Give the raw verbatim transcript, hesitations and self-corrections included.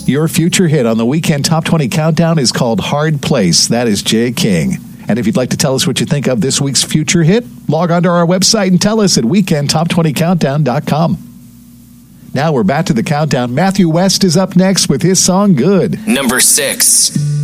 Your future hit on the Weekend Top twenty Countdown is called Hard Place. That is Jay King. And if you'd like to tell us what you think of this week's future hit, log on to our website and tell us at weekend top twenty countdown dot com. Now we're back to the countdown. Matthew West is up next with his song Good. Number six.